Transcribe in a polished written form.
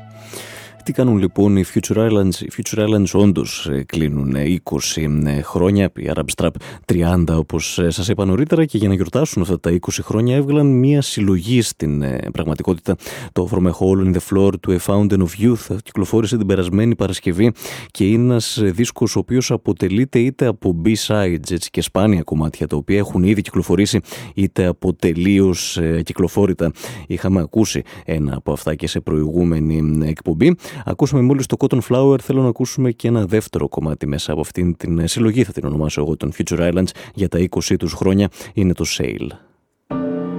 Τι κάνουν λοιπόν οι Future Islands? Οι Future Islands όντως κλείνουν 20 χρόνια, η Arab Strap 30 όπως σας είπα νωρίτερα, και για να γιορτάσουν αυτά τα 20 χρόνια έβγαλαν μια συλλογή στην πραγματικότητα. Το From a Hole in the Floor to a Fountain of Youth κυκλοφόρησε την περασμένη Παρασκευή και είναι ένας δίσκος ο οποίος αποτελείται είτε από B-sides, έτσι, και σπάνια κομμάτια τα οποία έχουν ήδη κυκλοφορήσει, είτε από τελείως κυκλοφόρητα. Είχαμε ακούσει ένα από αυτά και σε προηγούμενη εκπομπή. Ακούσαμε μόλις το Cotton Flower, θέλω να ακούσουμε και ένα δεύτερο κομμάτι μέσα από αυτήν την συλλογή, θα την ονομάσω εγώ, των Future Islands, για τα 20 τους χρόνια, είναι το Sail.